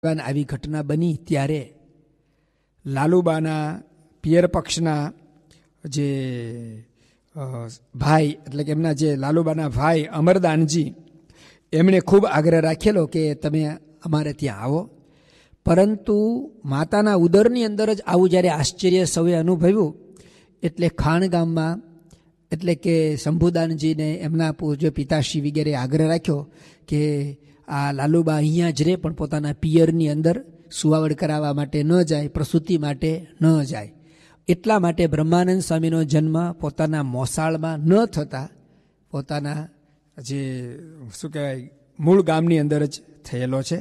આવી ઘટના બની ત્યારે લાલુબાના પિયર પક્ષના જે ભાઈ એટલે કે એમના જે લાલુબાના ભાઈ અમરદાનજી એમણે ખૂબ આગ્રહ રાખેલો કે તમે અમારે ત્યાં આવો. પરંતુ માતાના ઉદરની અંદર જ આવું જ્યારે આશ્ચર્ય સૌએ અનુભવ્યું એટલે ખાણ ગામમાં એટલે કે શંભુદાનજીને એમના પૂજ્ય પિતાશ્રી વગેરે આગ્રહ રાખ્યો કે આ લાલુબા અહીંયા જ રહે પણ પોતાના પિયરની અંદર સુવાવડ કરાવવા માટે ન જાય, પ્રસૂતિ માટે ન જાય. એટલા માટે બ્રહ્માનંદ સ્વામીનો જન્મ પોતાના મોસાળમાં ન થતા પોતાના જે શું કહેવાય મૂળ ગામની અંદર જ થયેલો છે.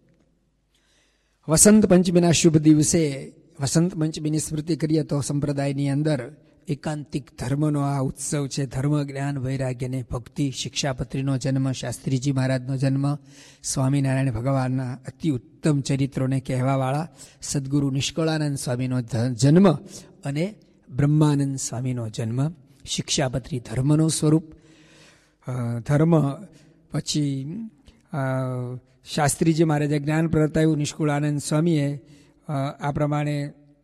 વસંત પંચમીના શુભ દિવસે વસંત પંચમીની સ્મૃતિ કરીએ તો સંપ્રદાયની અંદર એકાંતિક ધર્મનો આ ઉત્સવ છે. ધર્મ, જ્ઞાન, વૈરાગ્ય અને ભક્તિ. શિક્ષાપત્રીનો જન્મ, શાસ્ત્રીજી મહારાજનો જન્મ, સ્વામિનારાયણ ભગવાનના અતિ ઉત્તમ ચરિત્રોને કહેવાવાળા સદગુરુ નિષ્કળાનંદ સ્વામીનો જન્મ અને બ્રહ્માનંદ સ્વામીનો જન્મ. શિક્ષાપત્રી ધર્મનું સ્વરૂપ. ધર્મ પછી શાસ્ત્રીજી મહારાજે જ્ઞાન પ્રગટાવ્યું, નિષ્કુળાનંદ સ્વામીએ આ પ્રમાણે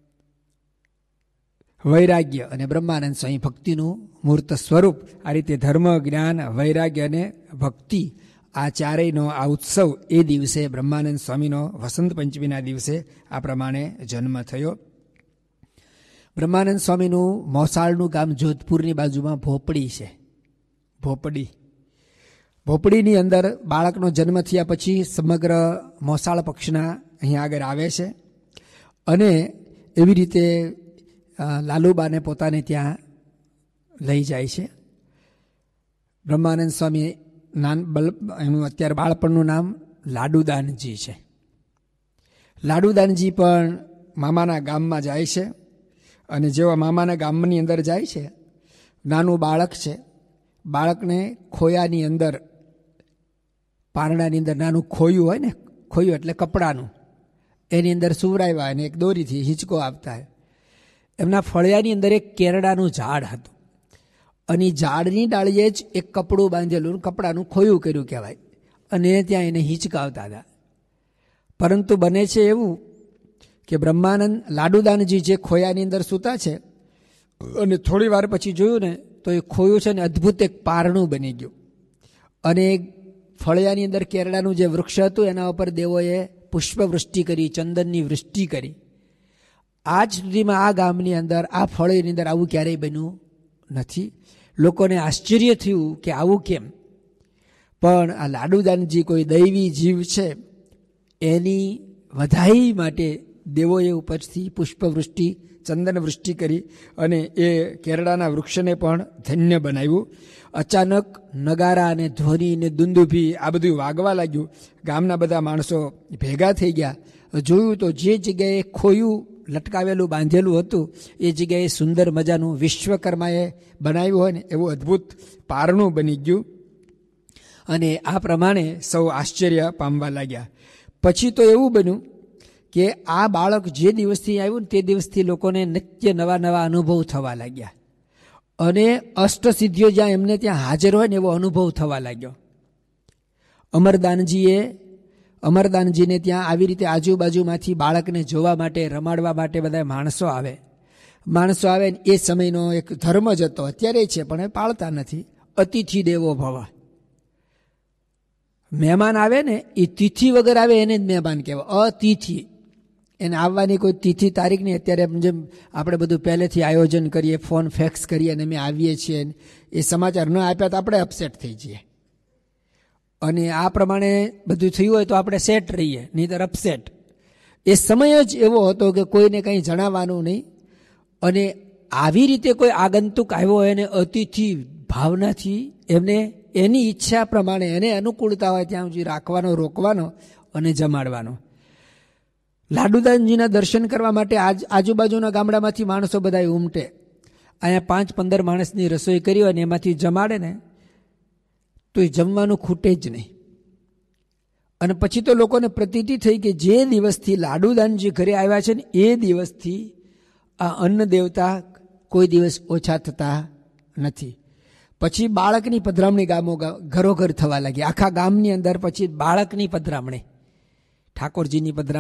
વૈરાગ્ય અને બ્રહ્માનંદ સ્વામી ભક્તિનું મૂર્ત સ્વરૂપ. આ રીતે ધર્મ, જ્ઞાન, વૈરાગ્ય અને ભક્તિ આ ચારેયનો આ ઉત્સવ એ દિવસે બ્રહ્માનંદ સ્વામીનો વસંત પંચમીના દિવસે આ પ્રમાણે જન્મ થયો. બ્રહ્માનંદ સ્વામીનું મોસાળનું ગામ જોધપુરની બાજુમાં ભોપડી છે. ભોપડીની અંદર બાળકનો જન્મ થયા પછી સમગ્ર મોસાળ પક્ષના અહીંયા આગળ આવે છે અને એવી રીતે લાલુબાને પોતાને ત્યાં લઈ જાય છે. બ્રહ્માનંદ સ્વામી એનું અત્યારે બાળપણનું નામ લાડુદાનજી છે. લાડુદાનજી પણ મામાના ગામમાં જાય છે અને જેવા મામાના ગામની અંદર જાય છે, નાનું બાળક છે, બાળકને ખોયાની અંદર, પારણાની અંદર નાનું ખોયું હોય ને, ખોયું એટલે કપડાનું, એની અંદર સુવરાવ્યા અને એક દોરીથી હિંચકો આપતા. એમના ફળિયાની અંદર એક કેરડાનું ઝાડ હતું અને ઝાડની ડાળીએ જ એક કપડું બાંધેલું, કપડાનું ખોયું કર્યું કહેવાય, અને ત્યાં એને હિંચકાવતા હતા. પરંતુ બને છે એવું કે બ્રહ્માનંદ લાડુદાનજી જે ખોયાની અંદર સૂતા છે અને થોડી વાર પછી જોયું ને તો એ ખોયું છે ને અદ્ભુત એક પારણું બની ગયું અને ફળિયાની અંદર કેરડાનું જે વૃક્ષ હતું એના ઉપર દેવોએ પુષ્પવૃષ્ટિ કરી, ચંદનની વૃષ્ટિ કરી. આજ સુધીમાં આ ગામની અંદર, આ ફળિયાની અંદર આવું ક્યારેય બન્યું નથી. લોકોને આશ્ચર્ય થયું કે આવું કેમ, પણ આ લાડુદાનજી કોઈ દૈવી જીવ છે એની વધાઈ માટે દેવોએ ઉપરથી પુષ્પવૃષ્ટિ, ચંદન વૃષ્ટિ કરી અને એ કેરડાના વૃક્ષને પણ ધન્ય બનાવ્યું. અચાનક નગારા અને ધ્વનિ ને દુંદુભી આ બધું વાગવા લાગ્યું. ગામના બધા માણસો ભેગા થઈ ગયા. જોયું તો જે જગ્યાએ ખોયું લટકાવેલું બાંધેલું હતું એ જગ્યાએ સુંદર મજાનું વિશ્વકર્માએ બનાવ્યું હોય ને એવું અદ્ભુત પારણું બની ગયું અને આ પ્રમાણે સૌ આશ્ચર્ય પામવા લાગ્યા. પછી તો એવું બન્યું કે આ બાળક જે દિવસથી આવ્યું ને તે દિવસથી લોકોને નિત્ય નવા નવા અનુભવ થવા લાગ્યા અને અષ્ટસિદ્ધિઓ જ્યાં એમને ત્યાં હાજર હોય ને એવો અનુભવ થવા લાગ્યો. અમરદાનજીને ત્યાં આવી રીતે આજુબાજુમાંથી બાળકને જોવા માટે, રમાડવા માટે બધા માણસો આવે ને એ સમયનો એક ધર્મ જ હતો, અત્યારે છે પણ એ પાળતા નથી. અતિથિ દેવો ભવ. મહેમાન આવે ને એ તિથિ વગર આવે એને જ મહેમાન કહેવાય. અતિથિ, એને આવવાની કોઈ તિથિ તારીખ નહીં. અત્યારે જેમ આપણે બધું પહેલેથી આયોજન કરીએ, ફોન ફેક્સ કરીએ અને અમે આવીએ છીએ, એ સમાચાર ન આપ્યા તો આપણે અપસેટ થઈ જઈએ અને આ પ્રમાણે બધું થયું હોય તો આપણે સેટ રહીએ, નહીંતર અપસેટ. એ સમય જ એવો હતો કે કોઈને કંઈ જણાવવાનું નહીં અને આવી રીતે કોઈ આગંતુક આવ્યો હોય એને અતિથિ ભાવનાથી એમને એની ઈચ્છા પ્રમાણે, એને અનુકૂળતા હોય ત્યાં સુધી રાખવાનો, રોકવાનો અને જમાડવાનો. લાડુદાનજીના દર્શન કરવા માટે આજુબાજુના ગામડામાંથી માણસો બધા ઉમટે. અહીંયા 5-15 માણસની રસોઈ કરી હોય ને એમાંથી જમાડે ને તો એ જમવાનું ખૂટે જ નહીં. અને પછી તો લોકોને પ્રતીતિ થઈ કે જે દિવસથી લાડુદાનજી ઘરે આવ્યા છે ને એ દિવસથી આ અન્ન દેવતા કોઈ દિવસ ઓછા થતા નથી. પછી બાળકની પધરામણી ઘરો ઘર થવા લાગી. આખા ગામની અંદર પછી બાળકની પધરામણી ઠાકોરજીની પધરામણી